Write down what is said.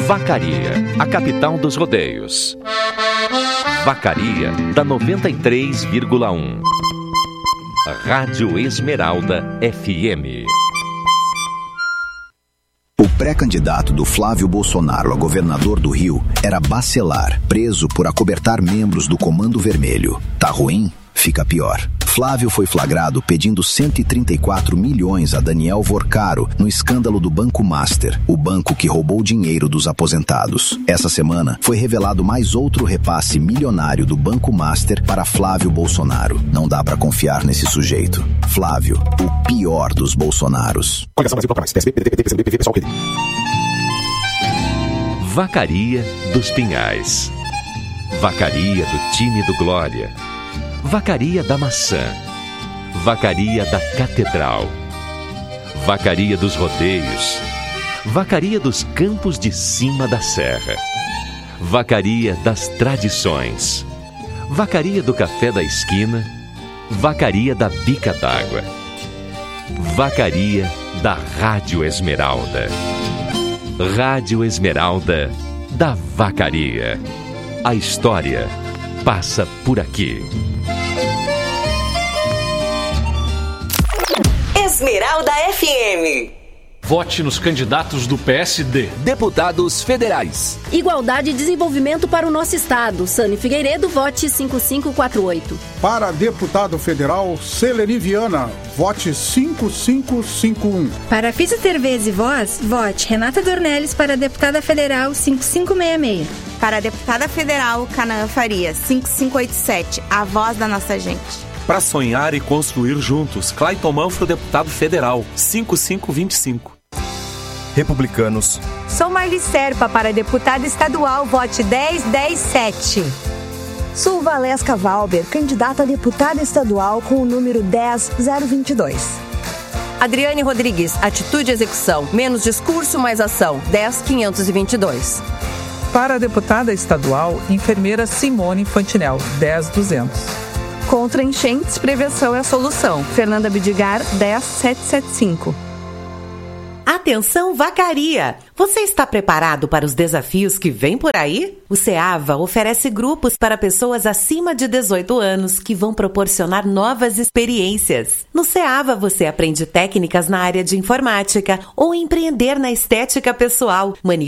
Vacaria, a capital dos rodeios. Vacaria, da 93,1. Rádio Esmeralda FM. O pré-candidato do Flávio Bolsonaro a governador do Rio era Bacelar, preso por acobertar membros do Comando Vermelho. Tá ruim? Fica pior. Flávio foi flagrado pedindo 134 milhões a Daniel Vorcaro no escândalo do Banco Master, o banco que roubou dinheiro dos aposentados. Essa semana foi revelado mais outro repasse milionário do Banco Master para Flávio Bolsonaro. Não dá pra confiar nesse sujeito. Flávio, o pior dos Bolsonaros. Vacaria dos Pinhais. Vacaria do time do Glória. Vacaria da Maçã. Vacaria da Catedral. Vacaria dos Rodeios. Vacaria dos Campos de Cima da Serra. Vacaria das Tradições. Vacaria do Café da Esquina. Vacaria da Bica d'Água. Vacaria da Rádio Esmeralda. Rádio Esmeralda da Vacaria. A história passa por aqui. Esmeralda FM. Vote nos candidatos do PSD. Deputados federais. Igualdade e desenvolvimento para o nosso estado. Sani Figueiredo, vote 5548. Para deputado federal, Celeni Viana, vote 5551. Para Físio Cerveza e Voz, vote Renata Dornelles para deputada federal 5566. Para deputada federal, Canaã Faria, 5587, a voz da nossa gente. Para sonhar e construir juntos, Clayton Manfro, deputado federal, 5525. Republicanos. Sou Marli Serpa para deputada estadual, vote 10107. Sou Valesca Valber, candidata a deputada estadual com o número 10022. Adriane Rodrigues, atitude e execução, menos discurso, mais ação, 10522. Para a deputada estadual, enfermeira Simone Fantinel, 10200. Contra enchentes, prevenção é a solução. Fernanda Bidigar, 10775. Atenção, Vacaria! Você está preparado para os desafios que vêm por aí? O CEAVA oferece grupos para pessoas acima de 18 anos que vão proporcionar novas experiências. No CEAVA você aprende técnicas na área de informática ou empreender na estética pessoal,